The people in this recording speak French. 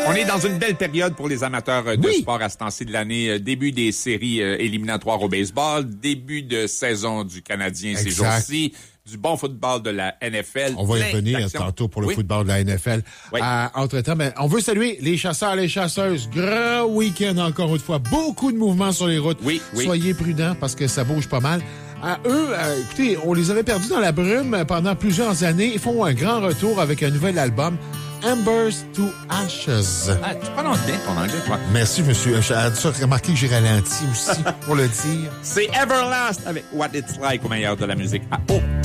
On est dans une belle période pour les amateurs de sport à ce temps-ci de l'année. Début des séries éliminatoires au baseball, début de saison du Canadien ces jours-ci, du bon football de la NFL. On va y revenir tantôt pour le football de la NFL. Oui. Entre-temps, mais on veut saluer les chasseurs, les chasseuses. Grand week-end encore une fois. Beaucoup de mouvements sur les routes. Oui. Soyez prudents parce que ça bouge pas mal. Écoutez, on les avait perdus dans la brume pendant plusieurs années. Ils font un grand retour avec un nouvel album. Embers to Ashes. Ah, tu prononces bien ton anglais, toi. Merci, monsieur. J'ai remarqué que j'ai ralenti aussi pour le dire. C'est Everlast avec What It's Like au meilleur de la musique. Ah, oh!